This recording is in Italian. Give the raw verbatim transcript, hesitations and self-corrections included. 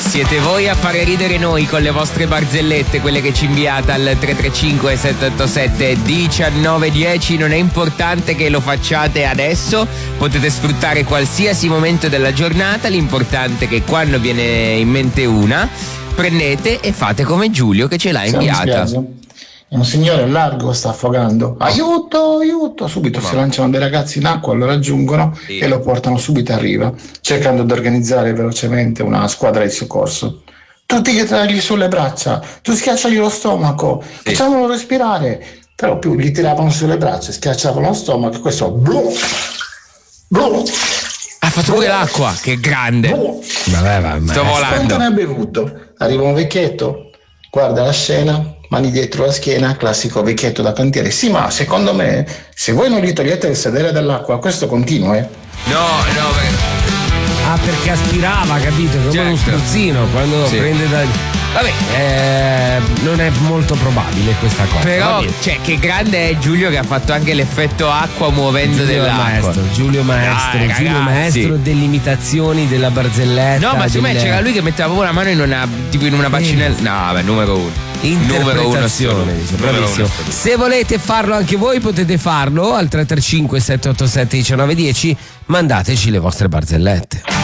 siete voi a fare ridere noi con le vostre barzellette, quelle che ci inviate al tre tre cinque sette otto sette uno nove uno zero. Non è importante che lo facciate adesso, potete sfruttare qualsiasi momento della giornata, l'importante è che quando viene in mente una prendete e fate come Giulio che ce l'ha inviata. Un signore largo sta affogando, aiuto, aiuto, subito no. Si lanciano dei ragazzi in acqua, lo raggiungono sì. E lo portano subito a riva, cercando di organizzare velocemente una squadra di soccorso. Tu ti tiragli sulle braccia, tu schiacciagli lo stomaco, sì. Facciamolo respirare, però più gli tiravano sulle braccia, schiacciavano lo stomaco e questo blu, blu. Ha fatto pure l'acqua, che grande. Blu. Vabbè, vabbè. Sto volando. Quanto ne ha bevuto? Arriva un vecchietto, guarda la scena, mani dietro la schiena, classico vecchietto da cantiere. Sì, ma secondo me, se voi non gli togliete il sedere dall'acqua, questo continua, eh? No, no, perché... Ah, perché aspirava, capito? Come certo. Uno spruzzino, quando sì. Prende da... Vabbè, eh, non è molto probabile questa cosa. Però, cioè, che grande è Giulio che ha fatto anche l'effetto acqua muovendo Giulio dell'acqua. Maestro, Giulio Maestro, Dai, Giulio Maestro delle imitazioni, della barzelletta. No, ma secondo delle... me c'era lui che metteva proprio la mano in una, tipo in una bacinella. No, vabbè, numero uno. Interpretazione, dice, bravissimo. Se volete farlo anche voi potete farlo al tre tre cinque sette otto sette uno nove uno zero, mandateci le vostre barzellette.